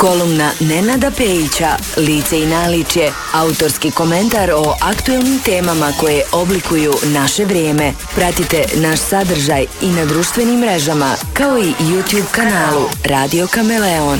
kolumna Nenada Pejića, lice i naličje, autorski komentar o aktuelnim temama koje oblikuju naše vrijeme. Pratite naš sadržaj i na društvenim mrežama, kao i YouTube kanalu Radio Kameleon.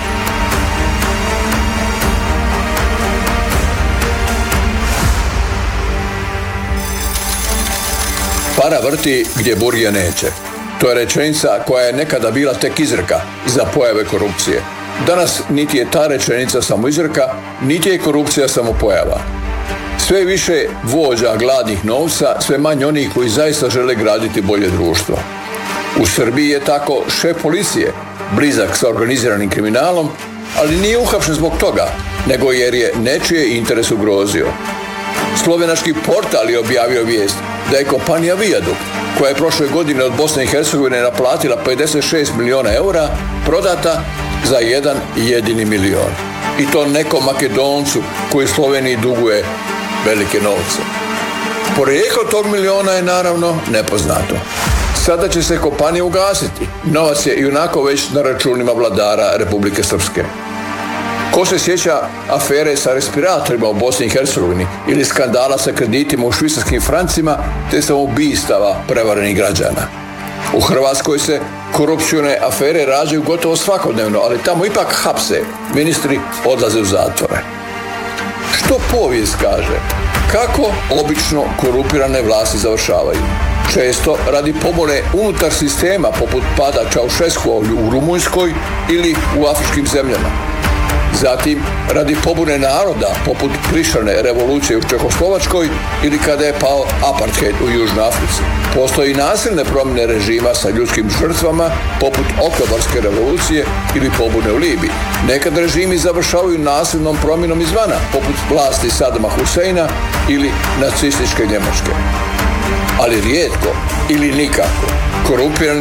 Para vrti gdje burgija neće. To je rečenica koja je nekada bila tek izreka za pojave korupcije. Danas niti je ta rečenica samo izreka, niti je korupcija samo pojava. Sve više vođa gladnih novca, sve manje onih koji zaista žele graditi bolje društvo. U Srbiji je tako šef policije blizak sa organiziranim kriminalom, ali nije uhapšen zbog toga, nego jer je nečije interes ugrozio. Slovenački portal je objavio vijest da je kompanija Viadukt, koja je prošle godine od Bosne i Hercegovine naplatila 56 miliona eura, prodata za 1 jedini milion. I to nekom Makedoncu koji Sloveniji duguje velike novce. Porijeklo tog miliona je naravno nepoznato. Sada će se kompanija ugasiti. Novac je i onako već na računima vladara Republike Srpske. Ko se sjeća afere sa respiratorima u Bosni i Hercegovini ili skandala sa kreditima u švicarskim francima te samoubistava prevarenih građana? U Hrvatskoj se korupcione afere rađaju gotovo svakodnevno, ali tamo ipak hapse, ministri odlaze u zatvore. Što povijest kaže? Kako obično korumpirane vlasti završavaju? Često radi pobune unutar sistema poput pada Čaušesku u Rumunjskoj ili u afričkim zemljama. Zatim, radi pobune naroda, poput Prišane revolucije u Čehoslovačkoj ili kada je pao apartheid u Južnoj Africi. Postoji nasilne promjene režima sa ljudskim žrtvama, poput Oktobarske revolucije ili pobune u Libiji. Nekad režimi završavaju nasilnom promjenom izvana, poput vlasti Sadama Huseina ili nacističke Njemačke. Ali rijetko ili nikako korumpirani